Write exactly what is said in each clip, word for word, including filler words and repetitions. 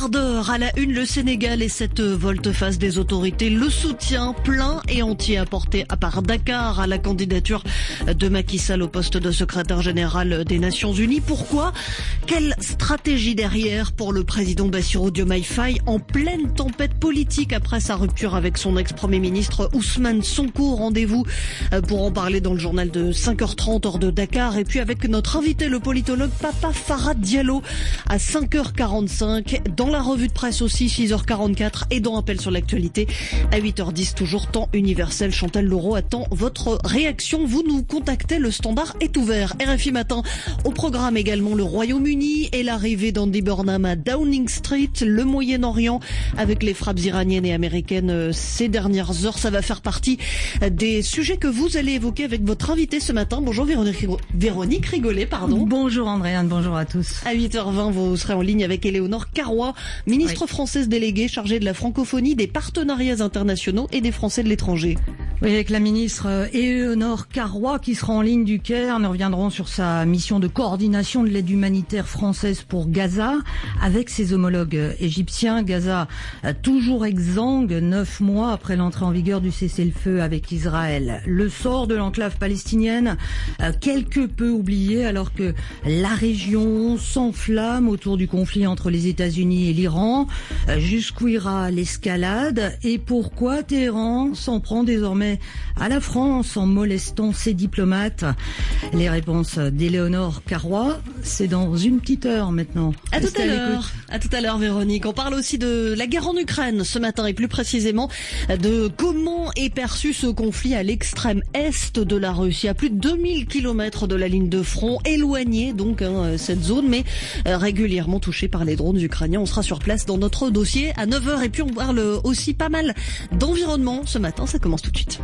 quart d'heure à la une, le Sénégal et cette volte-face des autorités. Le soutien plein et entier apporté à part Dakar à la candidature de Macky Sall au poste de secrétaire général des Nations Unies. Pourquoi? Quelle stratégie derrière pour le président Bassirou Diomaye Faye en pleine tempête politique après sa rupture avec son ex-premier ministre Ousmane Sonko? Rendez-vous pour en parler dans le journal de cinq heures trente hors de Dakar. Et puis avec notre invité, le politologue Papa Farad Diallo à cinq heures quarante-cinq. Dans la revue de presse aussi, six heures quarante-quatre. Et dans Appel sur l'actualité à huit heures dix. Toujours temps universel. Chantal Laureau attend votre réaction. Vous nous contactez, le standard est ouvert. R F I Matin au programme également le Royaume-Uni et l'arrivée d'Andy Burnham à Downing Street, le Moyen-Orient avec les frappes iraniennes et américaines ces dernières heures. Ça va faire partie des sujets que vous allez évoquer avec votre invité ce matin. Bonjour Véronique, Véronique Rigolet, pardon. Bonjour Andréane, bonjour à tous. À huit heures vingt, vous serez en ligne avec Éléonore Carrois, ministre oui. française déléguée chargée de la francophonie, des partenariats internationaux et des Français de l'étranger. Oui, avec la ministre Éléonore Carrois qui sera en ligne du Caire. Nous reviendrons sur sa mission de coordination de l'aide humanitaire française pour Gaza avec ses homologues égyptiens. Gaza toujours exsangue, neuf mois après l'entrée en vigueur du cessez-le-feu avec Israël. Le sort de l'enclave palestinienne quelque peu oublié alors que la région s'enflamme autour du conflit entre les États-Unis et l'Iran. Jusqu'où ira l'escalade et pourquoi Téhéran s'en prend désormais à la France en molestant ses diplomates? Les réponses d'Éléonore Carrois, c'est dans une petite heure maintenant. À tout à l'heure. À tout à l'heure Véronique. On parle aussi de la guerre en Ukraine ce matin et plus précisément de comment est perçu ce conflit à l'extrême est de la Russie, à plus de deux mille kilomètres de la ligne de front, éloignée donc hein, cette zone, mais euh, régulièrement touchée par les drones ukrainiens. On sera sur place dans notre dossier à neuf heures et puis on parle aussi pas mal d'environnement ce matin. Ça commence tout de suite.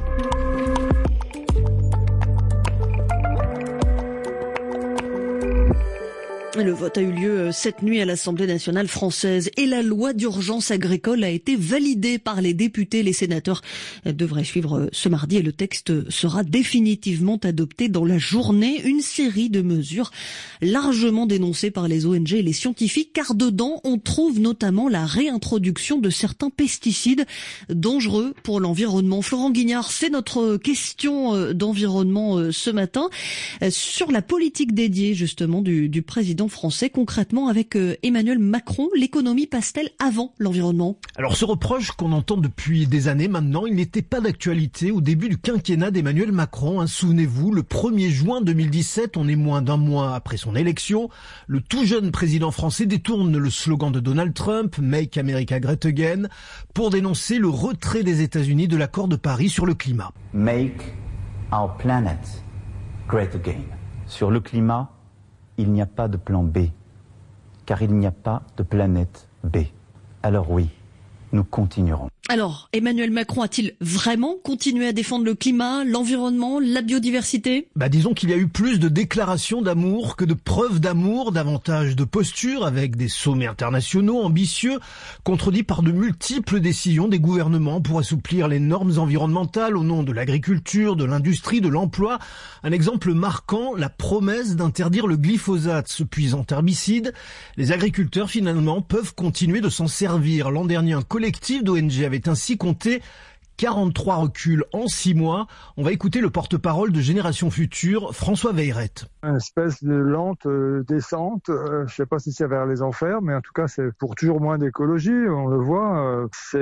Le vote a eu lieu cette nuit à l'Assemblée nationale française et la loi d'urgence agricole a été validée par les députés. Les sénateurs devraient suivre ce mardi et le texte sera définitivement adopté dans la journée. Une série de mesures largement dénoncées par les O N G et les scientifiques car dedans on trouve notamment la réintroduction de certains pesticides dangereux pour l'environnement. Florent Guignard, c'est notre question d'environnement ce matin sur la politique dédiée justement du, du président français. Concrètement, avec Emmanuel Macron, l'économie passe-t-elle avant l'environnement? Alors ce reproche qu'on entend depuis des années maintenant, il n'était pas d'actualité au début du quinquennat d'Emmanuel Macron. Hein, souvenez-vous, le premier juin deux mille dix-sept, on est moins d'un mois après son élection, le tout jeune président français détourne le slogan de Donald Trump, Make America Great Again, pour dénoncer le retrait des États-Unis de l'accord de Paris sur le climat. Make our planet great again. Sur le climat, il n'y a pas de plan B, car il n'y a pas de planète B. Alors oui, nous continuerons. Alors, Emmanuel Macron a-t-il vraiment continué à défendre le climat, l'environnement, la biodiversité? Bah disons qu'il y a eu plus de déclarations d'amour que de preuves d'amour, davantage de postures avec des sommets internationaux ambitieux, contredits par de multiples décisions des gouvernements pour assouplir les normes environnementales au nom de l'agriculture, de l'industrie, de l'emploi. Un exemple marquant, la promesse d'interdire le glyphosate, ce puissant herbicide. Les agriculteurs finalement peuvent continuer de s'en servir. L'an dernier, un collectif d'O N G avait ainsi compté quarante-trois reculs en six mois. On va écouter le porte-parole de Génération Future, François Veyrette. Une espèce de lente euh, descente, euh, je ne sais pas si c'est vers les enfers, mais en tout cas c'est pour toujours moins d'écologie, on le voit, euh, c'est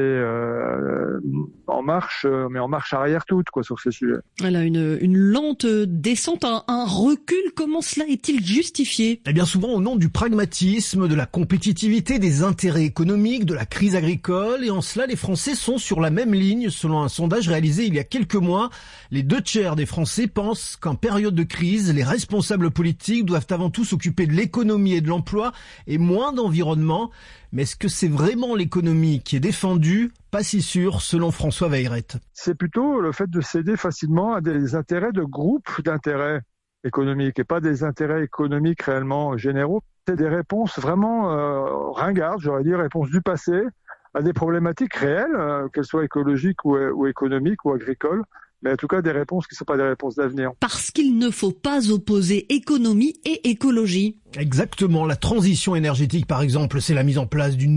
euh, en marche, euh, mais en marche arrière toute quoi sur ces sujets. Voilà, une, une lente descente, un, un recul, comment cela est-il justifié? Eh bien souvent au nom du pragmatisme, de la compétitivité, des intérêts économiques, de la crise agricole, et en cela les Français sont sur la même ligne. Selon un sondage réalisé il y a quelques mois, les deux tiers des Français pensent qu'en période de crise, les responsables politiques doivent avant tout s'occuper de l'économie et de l'emploi et moins d'environnement. Mais est-ce que c'est vraiment l'économie qui est défendue? Pas si sûr, selon François Veyrette. C'est plutôt le fait de céder facilement à des intérêts de groupes d'intérêts économiques et pas des intérêts économiques réellement généraux. C'est des réponses vraiment euh, ringardes, j'aurais dit, réponses du passé, à des problématiques réelles, euh, qu'elles soient écologiques ou, ou économiques ou agricoles, mais en tout cas des réponses qui ne sont pas des réponses d'avenir. Parce qu'il ne faut pas opposer économie et écologie. Exactement, la transition énergétique par exemple, c'est la mise en place d'une